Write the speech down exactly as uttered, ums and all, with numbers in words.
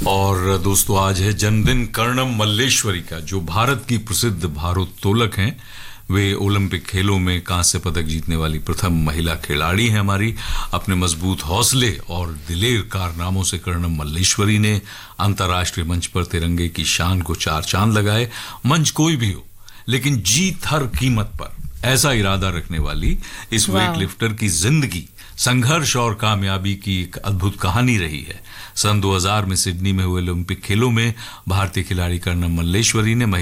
और दोस्तों आज है जन्मदिन कर्णम मल्लेश्वरी का, जो भारत की प्रसिद्ध भारोत्तोलक हैं। वे ओलंपिक खेलों में कांस्य पदक जीतने वाली प्रथम महिला खिलाड़ी हैं हमारी। अपने मजबूत हौसले और दिलेर कारनामों से कर्णम मल्लेश्वरी ने अंतर्राष्ट्रीय मंच पर तिरंगे की शान को चार चांद लगाए। मंच कोई भी हो, लेकिन जीत हर कीमत पर, ऐसा इरादा रखने वाली इस वेटलिफ्टर की जिंदगी संघर्ष और कामयाबी की एक अद्भुत कहानी रही है। सन दो हज़ार में सिडनी में हुए ओलंपिक खेलों में भारतीय खिलाड़ी कर्णम मल्लेश्वरी ने